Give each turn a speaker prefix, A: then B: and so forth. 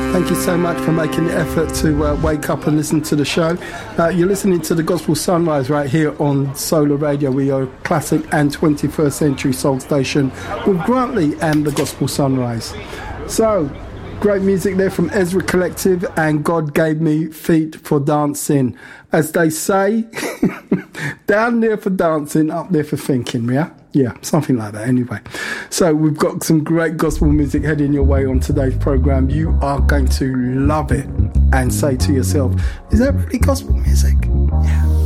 A: Thank you so much for making the effort to wake up and listen to the show. You're listening to the Gospel Sunrise right here on Solar Radio. We are a classic and 21st century soul station with Grantley and the Gospel Sunrise. So, great music there from Ezra Collective and God Gave Me Feet for Dancing. As they say, down there for dancing, up there for thinking, yeah? Yeah, something like that anyway. So we've got some great gospel music heading your way on today's programme. You are going to love it and say to yourself, is that really gospel music?